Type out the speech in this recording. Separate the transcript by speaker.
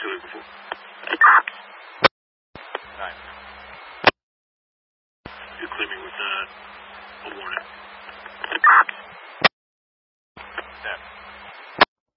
Speaker 1: 2 before.
Speaker 2: 9.
Speaker 1: You clear me with a warning.